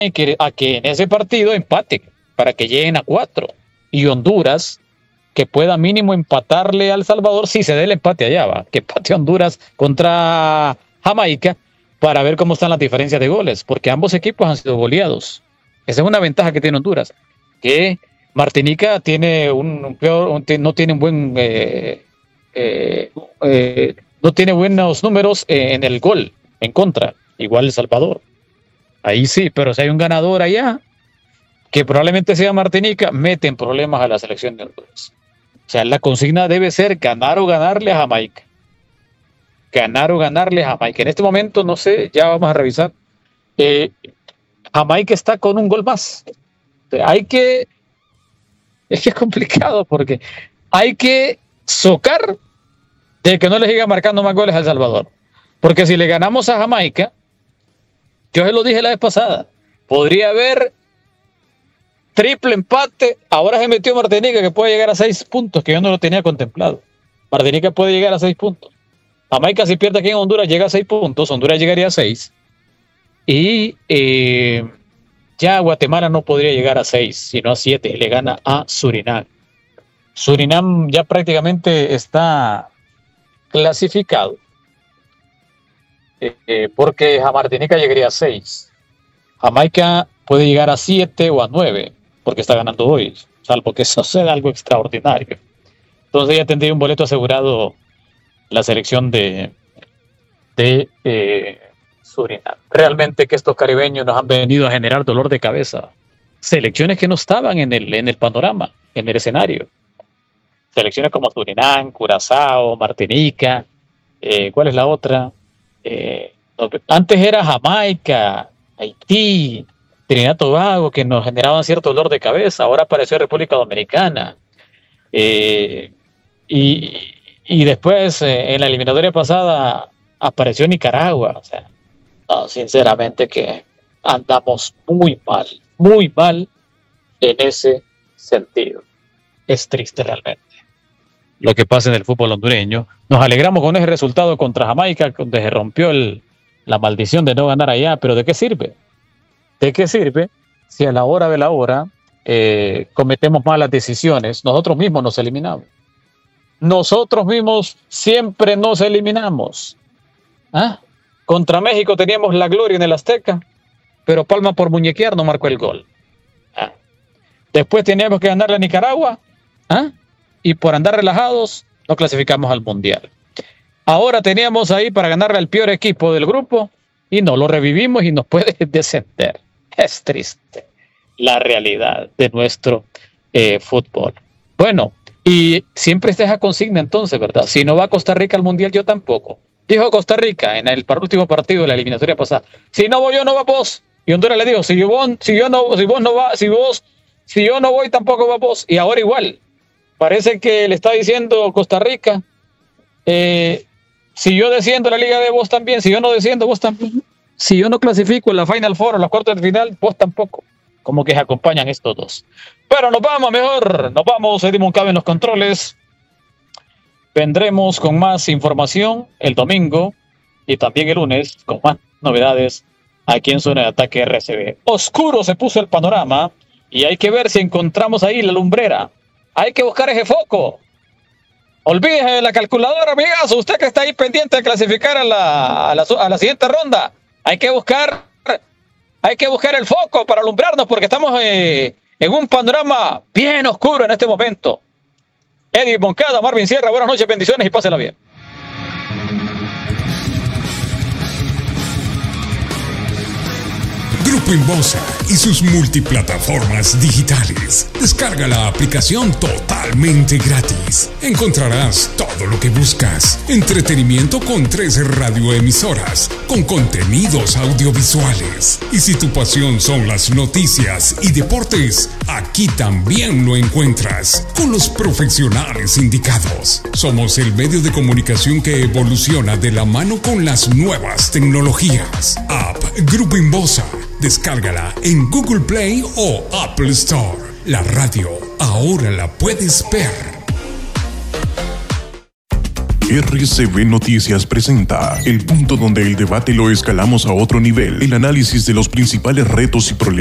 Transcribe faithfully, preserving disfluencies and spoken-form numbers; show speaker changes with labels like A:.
A: que, a que en ese partido empaten para que lleguen a cuatro. Y Honduras, que pueda mínimo empatarle a El Salvador si se dé el empate allá, va. Que empate Honduras contra Jamaica para ver cómo están las diferencias de goles, porque ambos equipos han sido goleados. Esa es una ventaja que tiene Honduras, que Martinica tiene un peor, un, no tiene un buen eh, eh, eh, no tiene buenos números en el gol en contra, igual El Salvador. Ahí sí, pero si hay un ganador allá, que probablemente sea Martinica, meten problemas a la selección de Honduras. O sea, la consigna debe ser ganar o ganarle a Jamaica. Ganar o ganarle a Jamaica. En este momento, no sé, ya vamos a revisar. Eh, Jamaica está con un gol más. O sea, hay que... Es que es complicado porque hay que socar de que no le siga marcando más goles a El Salvador. Porque si le ganamos a Jamaica, yo se lo dije la vez pasada, podría haber triple empate. Ahora se metió Martinica, que puede llegar a seis puntos, que yo no lo tenía contemplado. Martinica puede llegar a seis puntos. Jamaica, si pierde aquí en Honduras, llega a seis puntos. Honduras llegaría a seis. Y eh, ya Guatemala no podría llegar a seis, sino a siete. Le gana a Surinam. Surinam ya prácticamente está clasificado. Eh, porque a Martinica llegaría a seis. Jamaica puede llegar a siete o a nueve, porque está ganando hoy, salvo que suceda algo extraordinario. Entonces ya tendría un boleto asegurado la selección de, de eh, Surinam. Realmente que estos caribeños nos han venido a generar dolor de cabeza. Selecciones que no estaban en el, en el panorama, en el escenario. Selecciones como Surinam, Curazao, Martinica, eh, ¿cuál es la otra? Eh, antes era Jamaica, Haití, Trinidad y Tobago, que nos generaban cierto dolor de cabeza. Ahora apareció República Dominicana. Eh, y, y después, eh, en la eliminatoria pasada, apareció Nicaragua. O sea, no, sinceramente que andamos muy mal, muy mal en ese sentido. Es triste realmente lo que pasa en el fútbol hondureño. Nos alegramos con ese resultado contra Jamaica, donde se rompió el, la maldición de no ganar allá, pero ¿de qué sirve? ¿De qué sirve si a la hora de la hora eh, cometemos malas decisiones? Nosotros mismos nos eliminamos. Nosotros mismos siempre nos eliminamos. ¿Ah? Contra México teníamos la gloria en el Azteca, pero Palma por muñequear no marcó el gol. ¿Ah? Después teníamos que ganarle a Nicaragua, ¿ah? Y por andar relajados no clasificamos al Mundial. Ahora teníamos ahí para ganarle al peor equipo del grupo y no lo revivimos y nos puede descender. Es triste la realidad de nuestro eh, fútbol. Bueno, y siempre está esa consigna entonces, ¿verdad? Si no va Costa Rica al Mundial, yo tampoco. Dijo Costa Rica en el último partido de la eliminatoria pasada: si no voy yo, no va vos. Y Honduras le dijo: si yo, si yo no, si vos no va, si vos, si yo no voy, tampoco va vos. Y ahora igual. Parece que le está diciendo Costa Rica: eh, si yo desciendo la liga de vos también, si yo no desciendo, vos también. Si yo no clasifico en la Final Four o las cuartas de final, vos tampoco. Como que se acompañan estos dos. Pero nos vamos mejor, nos vamos. Eddie Moncada en los controles. Vendremos con más información el domingo y también el lunes con más novedades aquí en Zona de Ataque R C B. Oscuro se puso el panorama y hay que ver si encontramos ahí la lumbrera. Hay que buscar ese foco. Olvídese de la calculadora, amigas. Usted que está ahí pendiente de clasificar a la, a la, a la siguiente ronda. Hay que buscar, hay que buscar el foco para alumbrarnos porque estamos eh, en un panorama bien oscuro en este momento. Eddie Moncada, Marvin Sierra, buenas noches, bendiciones y pásela bien.
B: Grupo Inbosa y sus multiplataformas digitales. Descarga la aplicación totalmente gratis. Encontrarás todo lo que buscas. Entretenimiento con tres radioemisoras, con contenidos audiovisuales. Y si tu pasión son las noticias y deportes, aquí también lo encuentras, con los profesionales indicados. Somos el medio de comunicación que evoluciona de la mano con las nuevas tecnologías. App Grupo Inbosa. Descárgala en Google Play o Apple Store. La radio ahora la puedes ver.
C: R C B Noticias presenta el punto donde el debate lo escalamos a otro nivel, el análisis de los principales retos y problemas